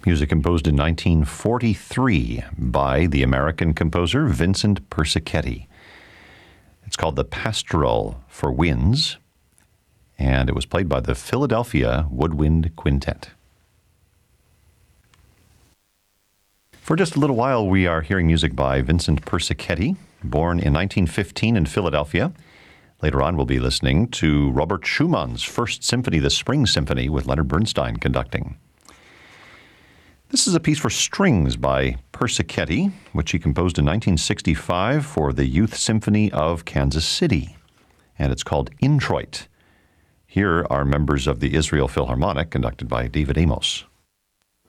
Music composed in 1943 by the American composer Vincent Persichetti. It's called The Pastoral for Winds, and it was played by the Philadelphia Woodwind Quintet. For just a little while, we are hearing music by Vincent Persichetti, born in 1915 in Philadelphia. Later on, we'll be listening to Robert Schumann's First Symphony, the Spring Symphony, with Leonard Bernstein conducting. This is a piece for strings by Persichetti, which he composed in 1965 for the Youth Symphony of Kansas City, and it's called Introit. Here are members of the Israel Philharmonic, conducted by David Amos.